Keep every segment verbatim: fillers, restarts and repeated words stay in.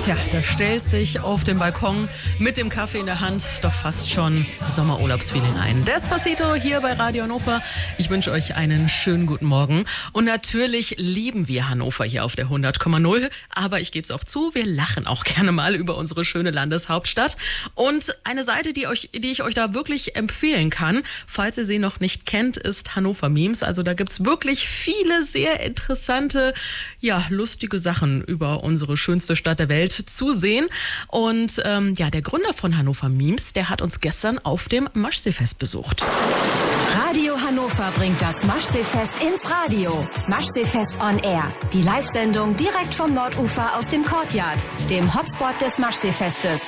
Tja, da stellt sich auf dem Balkon mit dem Kaffee in der Hand doch fast schon Sommerurlaubsfeeling ein. Despacito hier bei Radio Hannover. Ich wünsche euch einen schönen guten Morgen. Und natürlich lieben wir Hannover hier auf der hundert Komma null. Aber ich gebe es auch zu, wir lachen auch gerne mal über unsere schöne Landeshauptstadt. Und eine Seite, die, euch, die ich euch da wirklich empfehlen kann, falls ihr sie noch nicht kennt, ist Hannover Memes. Also da gibt es wirklich viele sehr interessante, ja, lustige Sachen über unsere schönste Stadt der Welt zu sehen. Und ähm, ja, der Gründer von Hannover Memes, der hat uns gestern auf dem Maschseefest besucht. Radio Hannover bringt das Maschseefest ins Radio. Maschseefest on Air. Die Live-Sendung direkt vom Nordufer aus dem Courtyard, dem Hotspot des Maschseefestes.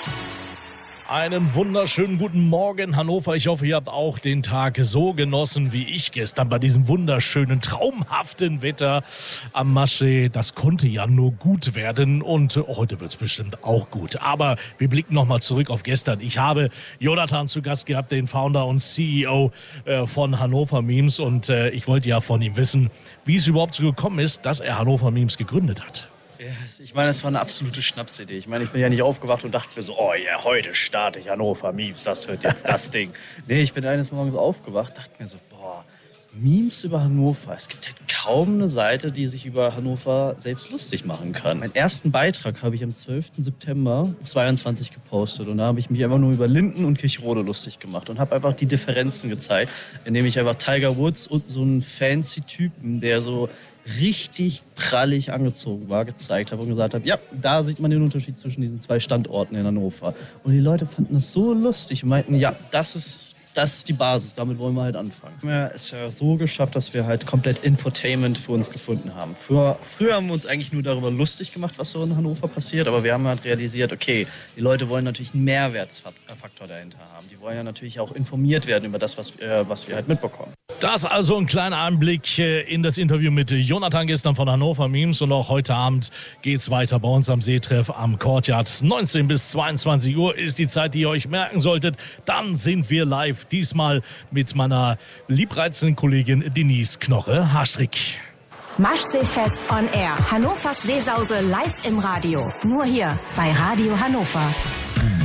Einen wunderschönen guten Morgen, Hannover. Ich hoffe, ihr habt auch den Tag so genossen wie ich gestern bei diesem wunderschönen, traumhaften Wetter am Maschsee. Das konnte ja nur gut werden und heute wird es bestimmt auch gut. Aber wir blicken nochmal zurück auf gestern. Ich habe Jonathan zu Gast gehabt, den Founder und C E O von Hannover Memes. Und ich wollte ja von ihm wissen, wie es überhaupt so gekommen ist, dass er Hannover Memes gegründet hat. Ich meine, es war eine absolute Schnapsidee. Ich meine, ich bin ja nicht aufgewacht und dachte mir so, oh ja, heute starte ich Hannover Memes, das wird jetzt das Ding. Nee, ich bin eines Morgens aufgewacht, dachte mir so, boah, Memes über Hannover. Es gibt halt kaum eine Seite, die sich über Hannover selbst lustig machen kann. Meinen ersten Beitrag habe ich am zwölften September zweiundzwanzig gepostet und da habe ich mich einfach nur über Linden und Kirchrode lustig gemacht und habe einfach die Differenzen gezeigt, indem ich einfach Tiger Woods und so einen fancy Typen, der so richtig prallig angezogen war, gezeigt habe und gesagt habe, ja, da sieht man den Unterschied zwischen diesen zwei Standorten in Hannover. Und die Leute fanden das so lustig und meinten, ja, das ist, das ist die Basis, damit wollen wir halt anfangen. Wir haben es ja so geschafft, dass wir halt komplett Infotainment für uns gefunden haben. Früher, früher haben wir uns eigentlich nur darüber lustig gemacht, was so in Hannover passiert, aber wir haben halt realisiert, okay, die Leute wollen natürlich einen Mehrwertfaktor dahinter haben. Die wollen ja natürlich auch informiert werden über das, was, äh, was wir halt mitbekommen. Das also ein kleiner Einblick in das Interview mit Jonathan gestern von Hannover Memes und auch heute Abend geht's weiter bei uns am Seetreff am Courtyard. neunzehn bis zweiundzwanzig Uhr ist die Zeit, die ihr euch merken solltet. Dann sind wir live, diesmal mit meiner liebreizenden Kollegin Denise Knoche-Hastrick. Maschseefest on Air. Hannovers Seesause live im Radio. Nur hier bei Radio Hannover.